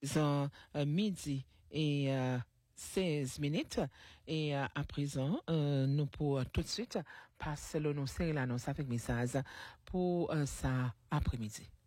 midi et 16 minutes et à présent nous pour tout de suite passer l'annonce avec message pour ça après-midi.